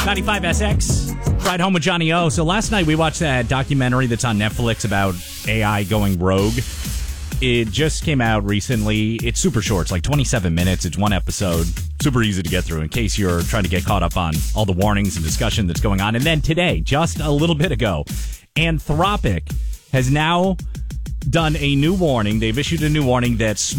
95SX, Ride Home with Johnny O. So last night we watched that documentary that's on Netflix about AI going rogue. It just came out recently. It's super short. It's like 27 minutes. It's one episode. Super easy to get through in case you're trying to get caught up on all the warnings and discussion that's going on. And then today, just a little bit ago, Anthropic has now done a new warning. They've issued a new warning that